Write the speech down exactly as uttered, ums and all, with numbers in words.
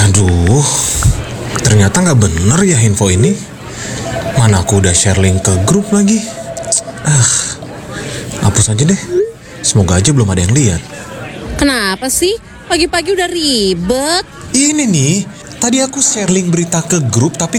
Aduh, ternyata nggak bener ya info ini. Mana aku udah share link ke grup lagi. Ah, hapus aja deh. Semoga aja belum ada yang lihat. Kenapa sih? Pagi-pagi udah ribet. Ini nih, tadi aku share link berita ke grup tapi